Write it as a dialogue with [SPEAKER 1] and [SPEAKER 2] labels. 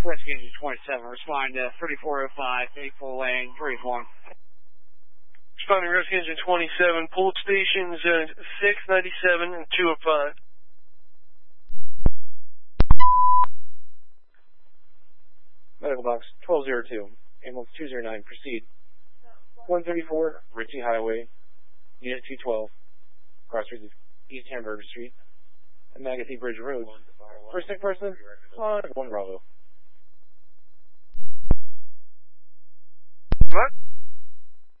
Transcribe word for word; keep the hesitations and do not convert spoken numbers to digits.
[SPEAKER 1] Rescue Engine twenty-seven, respond to thirty-four oh five, Maple Lane, three four.
[SPEAKER 2] Responding Rescue Engine twenty-seven, pull station zones six ninety-seven and two oh five.
[SPEAKER 3] Medical box twelve oh two, ambulance two oh nine, proceed. one thirty-four, Ritchie Highway, Unit two twelve, cross streets of East Hamburger Street, and Magothy Bridge Road. First sick person, on one Bravo.
[SPEAKER 2] What?